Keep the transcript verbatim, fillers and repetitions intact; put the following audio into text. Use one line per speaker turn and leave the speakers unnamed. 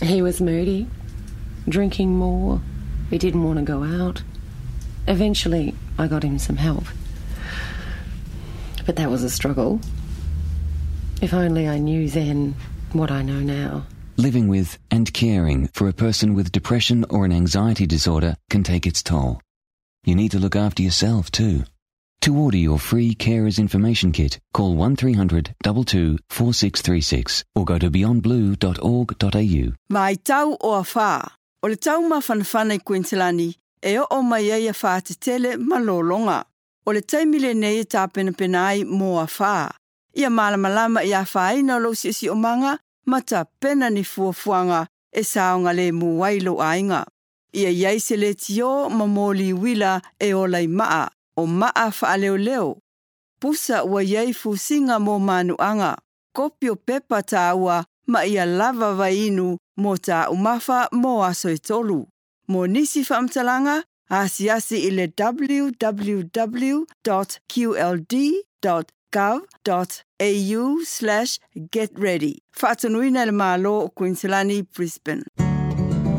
He was moody, drinking more. He didn't want to go out. Eventually, I got him some help. But that was a struggle. If only I knew then what I know now.
Living with and caring for a person with depression or an anxiety disorder can take its toll. You need to look after yourself too. To order your free Carers Information Kit, call one three hundred two two four six three six or go to beyond blue dot org dot a u.
Mai tau o a whā. O le tau mawhanawhana i Queenslandi, e o o mai ai a whā te tele malolonga. O le taimile nei e tā pena ai mō a whā. Ia malamalama i a whaina lo si si o manga, ma tā pena ni fuafuanga e saonga le mu wailo ainga. Ia iai se le tio mamoli wila e o lai maa, o maa wha leo leo. Pusa ua iai fusinga mo manuanga, kopi o pepa tā ua ma ia lava vainu mo tā umafa mo aso e tolu. Mo nisi whaamtalanga, asi asi i le w w w dot q l d dot gov dot a u slash get ready. Whaatanuina le malo o Queenslandi, Brisbane.